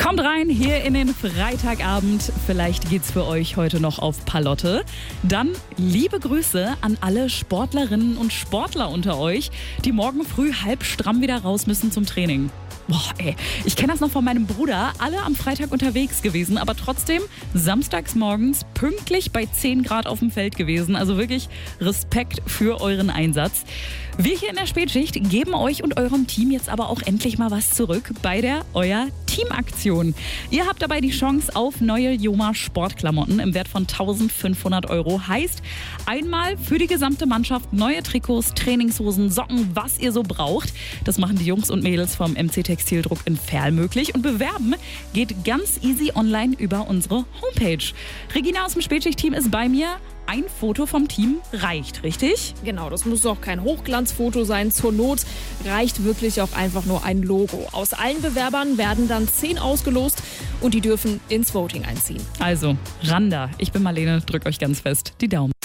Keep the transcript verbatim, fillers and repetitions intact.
Kommt rein hier in den Freitagabend. Vielleicht geht's für euch heute noch auf Palotte. Dann liebe Grüße an alle Sportlerinnen und Sportler unter euch, die morgen früh halb stramm wieder raus müssen zum Training. Boah, ey, ich kenne das noch von meinem Bruder. Alle am Freitag unterwegs gewesen, aber trotzdem samstags morgens pünktlich bei zehn Grad auf dem Feld gewesen. Also wirklich Respekt für euren Einsatz. Wir hier in der Spätschicht geben euch und eurem Team jetzt aber auch endlich mal was zurück bei der Euer Teamaktion. Ihr habt dabei die Chance auf neue Joma Sportklamotten im Wert von eintausendfünfhundert Euro. Heißt, einmal für die gesamte Mannschaft neue Trikots, Trainingshosen, Socken, was ihr so braucht. Das machen die Jungs und Mädels vom M C Textildruck in Verl möglich. Und bewerben geht ganz easy online über unsere Homepage. Regina aus dem Spätschicht-Team ist bei mir. Ein Foto vom Team reicht, richtig? Genau, das muss auch kein Hochglanzfoto sein. Zur Not reicht wirklich auch einfach nur ein Logo. Aus allen Bewerbern werden dann zehn ausgelost und die dürfen ins Voting einziehen. Also, Randa, ich bin Marlene, drückt euch ganz fest die Daumen.